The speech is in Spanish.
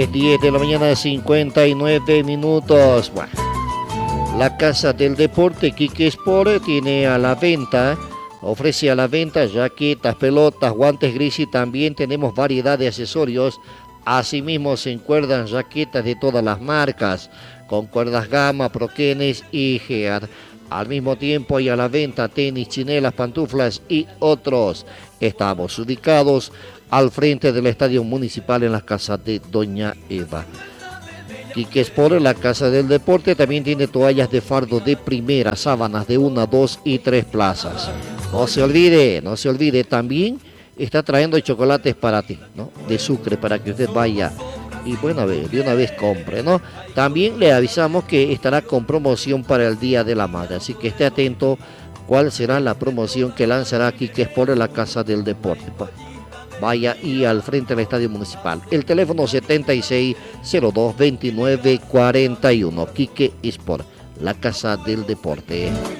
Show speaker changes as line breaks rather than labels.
10 de la mañana, 59 minutos. Bueno, la Casa del Deporte Quique Sport tiene a la venta, ofrece a la venta jaquetas, pelotas, guantes gris y también tenemos variedad de accesorios. Asimismo se encuentran jaquetas de todas las marcas, con cuerdas Gama, Proquenes y Gear. Al mismo tiempo hay a la venta tenis, chinelas, pantuflas y otros. Estamos ubicados al frente del Estadio Municipal en la casa de Doña Eva. Quique Sport, la Casa del Deporte, también tiene toallas de fardo de primera, sábanas de 1, 2 y 3 plazas. No se olvide, también está trayendo chocolates para ti, ¿no? De Sucre, para que usted vaya y bueno, de una vez compre, ¿no? También le avisamos que estará con promoción para el Día de la Madre, así que esté atento cuál será la promoción que lanzará Quique Sport en la Casa del Deporte. Vaya y al frente del Estadio Municipal. El teléfono 76022941. Quique Sport, la Casa del Deporte.